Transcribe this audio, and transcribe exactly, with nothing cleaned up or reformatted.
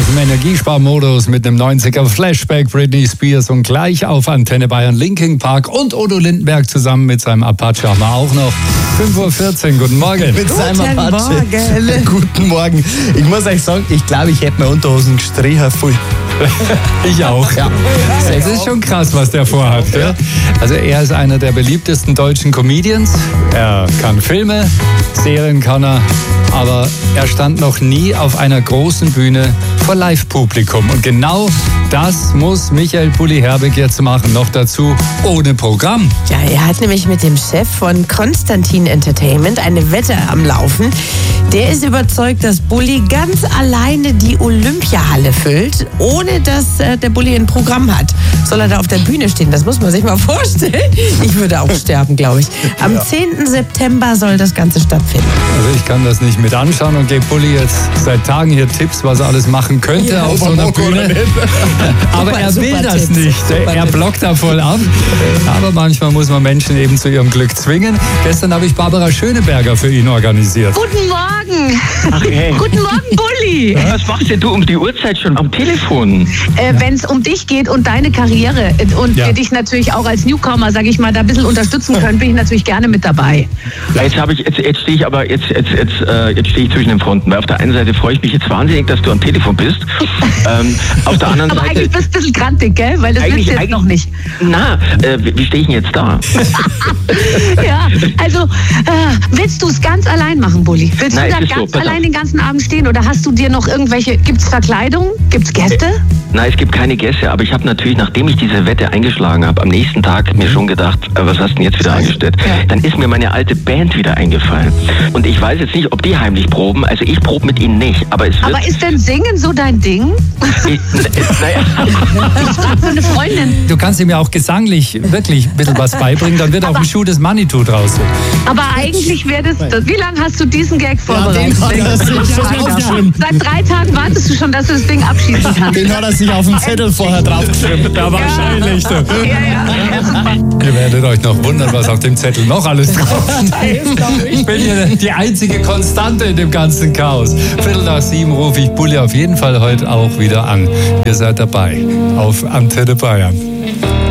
aus dem Energiesparmodus mit einem neunziger Flashback, Britney Spears und gleich auf Antenne Bayern Linkin Park und Odo Lindenberg zusammen mit seinem Apache haben wir auch noch. fünf Uhr vierzehn, guten Morgen. Mit seinem Guten Apache. Morgen. Guten Morgen. Ich muss euch sagen, ich glaube, ich hätte mir Unterhosen gestrichen voll. Ich auch. Ja. Es ist schon krass, was der vorhat. Ja. Also er ist einer der beliebtesten deutschen Comedians. Er kann Filme, Serien kann er, aber er stand noch nie auf einer großen Bühne vor Live-Publikum. Und genau das muss Michael Bulli-Herbig jetzt machen. Noch dazu ohne Programm. Ja, er hat nämlich mit dem Chef von Konstantin Entertainment eine Wette am Laufen. Der ist überzeugt, dass Bulli ganz alleine die Olympiahalle füllt, ohne dass äh, der Bulli ein Programm hat. Soll er da auf der Bühne stehen? Das muss man sich mal vorstellen. Ich würde auch sterben, glaube ich. Am zehnten September soll das Ganze stattfinden. Also ich kann das nicht mit anschauen und gebe Bulli jetzt seit Tagen hier Tipps, was er alles machen könnte Ja, auf so einer Bühne. Aber Super, er will super das Tipps. nicht. Super Er Tipps. blockt da voll ab. Aber manchmal muss man Menschen eben zu ihrem Glück zwingen. Gestern habe ich Barbara Schöneberger für ihn organisiert. Guten Morgen. Ach, hey. Guten Morgen, Bulli. Was machst denn du um die Uhrzeit schon am Telefon? Äh, Wenn es um dich geht und deine Karriere äh, und Ja. wir dich natürlich auch als Newcomer, sage ich mal, da ein bisschen unterstützen können, bin ich natürlich gerne mit dabei. Jetzt habe ich, jetzt, jetzt stehe ich aber, jetzt, jetzt, jetzt, äh, jetzt stehe ich zwischen den Fronten. Weil auf der einen Seite freue ich mich jetzt wahnsinnig, dass du am Telefon bist. ähm, auf der anderen Aber Seite. eigentlich bist du ein bisschen grantig, gell? Weil das Eigentlich- willst du jetzt eigentlich- noch nicht. Na, äh, wie, wie stehe ich denn jetzt da? Ja, also äh, willst du es ganz allein machen, Bulli? Willst Nein, du da es ist so, ganz pass auf. allein den ganzen Abend stehen oder hast du dir noch irgendwelche, gibt's Verkleidung? Gibt's Gäste? Nein, es gibt keine Gäste, aber ich habe natürlich, nachdem ich diese Wette eingeschlagen habe, am nächsten Tag mir schon gedacht, äh, was hast du denn jetzt wieder eingestellt? Dann ist mir meine alte Band wieder eingefallen. Und ich weiß jetzt nicht, ob die heimlich proben. Also ich probe mit ihnen nicht, aber es wird... Aber ist denn Singen so dein Ding? ich, naja, Ich frag für eine Freundin. Du kannst ihm ja auch gesanglich wirklich ein bisschen was beibringen, dann wird auch ein Schuh des Manitou draus. Aber eigentlich wäre das, das. Wie lange hast du diesen Gag vorbereitet? den hat er sich schon aufgeschrieben. Seit drei Tagen wartest du schon, dass du das Ding abschießen kannst. Den hat er sich auf den Zettel vorher draufgeschrieben. Ja, wahrscheinlich. Du. Ja, ja, ja, super. Ihr werdet euch noch wundern, was auf dem Zettel noch alles draufsteht. Ich bin hier die einzige Konstante in dem ganzen Chaos. Viertel nach sieben rufe ich Bulli auf jeden Fall heute auch wieder an. Ihr seid dabei auf Antenne Bayern.